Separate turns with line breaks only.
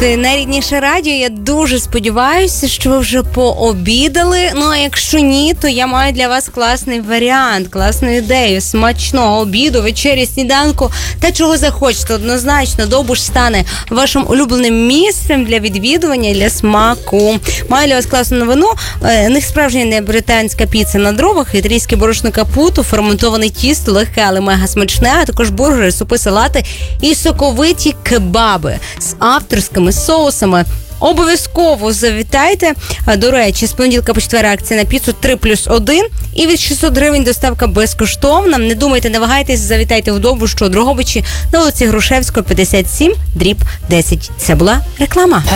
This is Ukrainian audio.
Це найрідніше радіо. Я дуже сподіваюся, що ви вже пообідали. Ну, а якщо ні, то я маю для вас класний варіант, класну ідею смачного обіду, вечері, сніданку та чого захочете. Однозначно, Довбуш стане вашим улюбленим місцем для відвідування і для смаку. Маю для вас класну новину. У них справжня неаполітанська піца на дровах, італійське борошно капуто, ферментоване тісто, легке, але мега смачне, а також бургери, супи, салати і соковиті кебаби з авторськими соусами. Обов'язково завітайте. До речі, з понеділка по четвер акція на піцу 3+1 і від 600 гривень доставка безкоштовна. Не думайте, не вагайтесь, завітайте в Довбуш у Дрогобичі на вулиці Грушевського, 57/10. Це була реклама.